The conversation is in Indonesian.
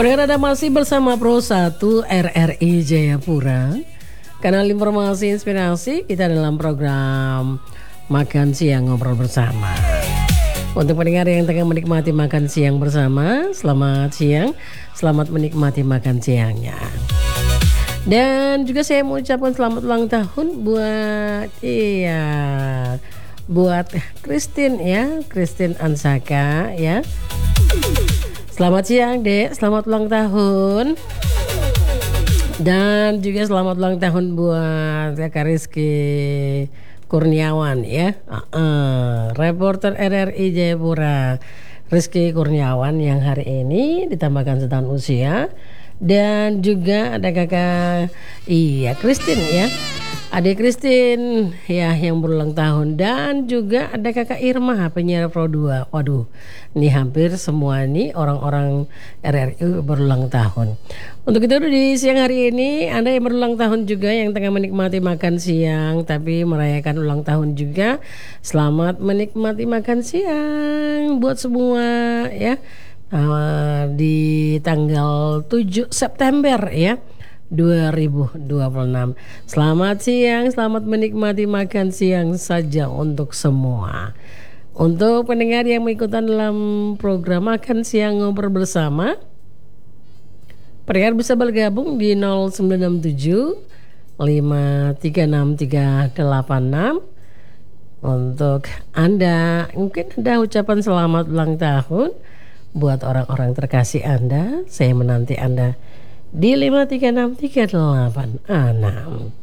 Pendengar, Anda masih bersama Pro 1 RRI Jayapura, kanal informasi inspirasi. Kita dalam program Makan Siang Ngobrol Bersama. Untuk pendengar yang tengah menikmati makan siang bersama, selamat siang, selamat menikmati makan siangnya. Dan juga saya mau ucapkan selamat ulang tahun buat Christine ya, Christine Ansaka ya. Selamat siang Dek, selamat ulang tahun. Dan juga selamat ulang tahun buat Kakak Rizky Kurniawan ya, reporter RRI Jayapura Rizky Kurniawan yang hari ini ditambahkan setahun usia. Dan juga ada kakak Christine ya, adik Christine ya yang berulang tahun. Dan juga ada kakak Irma penyiar Pro 2. Waduh, ini hampir semua nih orang-orang RRI berulang tahun. Untuk itu di siang hari ini, Anda yang berulang tahun juga, yang tengah menikmati makan siang tapi merayakan ulang tahun juga, selamat menikmati makan siang buat semua ya. Di tanggal 7 September ya 2026. Selamat siang, selamat menikmati makan siang saja untuk semua. Untuk pendengar yang mengikuti dalam program Makan Siang Ngobrol Bersama, pendengar bisa bergabung di 0967 5363386. Untuk Anda, mungkin ada ucapan selamat ulang tahun buat orang-orang terkasih Anda. Saya menanti Anda di 5363886.